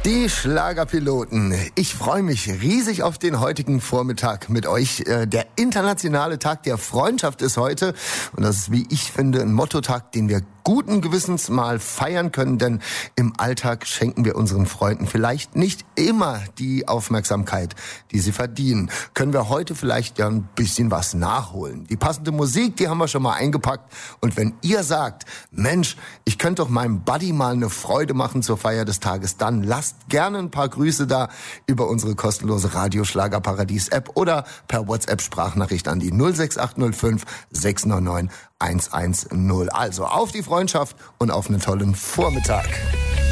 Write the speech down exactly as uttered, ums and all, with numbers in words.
Die Schlagerpiloten. Ich freue mich riesig auf den heutigen Vormittag mit euch. Der internationale Tag der Freundschaft ist heute. Und das ist, wie ich finde, ein Mottotag, den wir guten Gewissens mal feiern können, denn im Alltag schenken wir unseren Freunden vielleicht nicht immer die Aufmerksamkeit, die sie verdienen. Können wir heute vielleicht ja ein bisschen was nachholen. Die passende Musik, die haben wir schon mal eingepackt. Und wenn ihr sagt, Mensch, ich könnte doch meinem Buddy mal eine Freude machen zur Feier des Tages, dann lasst gerne ein paar Grüße da über unsere kostenlose Radio-Schlagerparadies-App oder per WhatsApp-Sprachnachricht an die null sechs acht null fünf sechs neun neun eins eins null. Also auf die Freundschaft und auf einen tollen Vormittag.